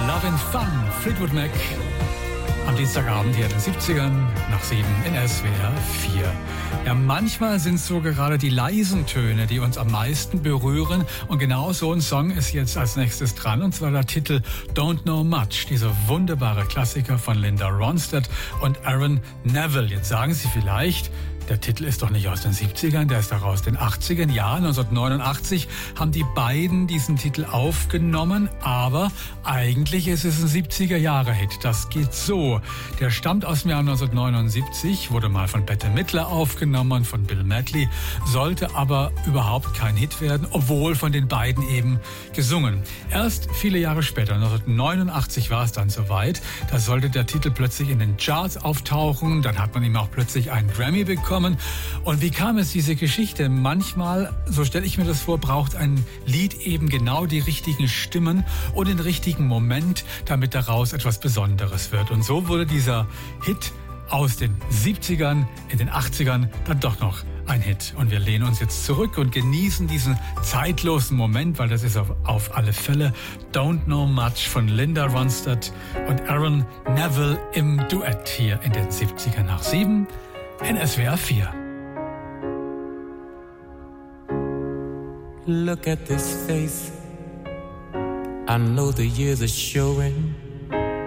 Lovin' Fun, Fleetwood Mac. Am Dienstagabend hier in den 70ern, nach 7 in SWR 4. Ja, manchmal sind es so gerade die leisen Töne, die uns am meisten berühren. Und genau so ein Song ist jetzt als nächstes dran. Und zwar der Titel Don't Know Much. Dieser wunderbare Klassiker von Linda Ronstadt und Aaron Neville. Jetzt sagen Sie vielleicht, der Titel ist doch nicht aus den 70ern, der ist doch aus den 80ern. Ja, 1989 haben die beiden diesen Titel aufgenommen, aber eigentlich ist es ein 70er-Jahre-Hit. Das geht so. Der stammt aus dem Jahr 1979, wurde mal von Bette Midler aufgenommen, von Bill Medley, sollte aber überhaupt kein Hit werden, obwohl von den beiden eben gesungen. Erst viele Jahre später, 1989 war es dann soweit, da sollte der Titel plötzlich in den Charts auftauchen, dann hat man ihm auch plötzlich einen Grammy bekommen. Und wie kam es, diese Geschichte? Manchmal, so stelle ich mir das vor, braucht ein Lied eben genau die richtigen Stimmen und den richtigen Moment, damit daraus etwas Besonderes wird. Und so wurde dieser Hit aus den 70ern in den 80ern dann doch noch ein Hit. Und wir lehnen uns jetzt zurück und genießen diesen zeitlosen Moment, weil das ist auf alle Fälle Don't Know Much von Linda Ronstadt und Aaron Neville im Duett hier in den 70ern nach 7 in SWR 4. Look at this face. I know the years are showing.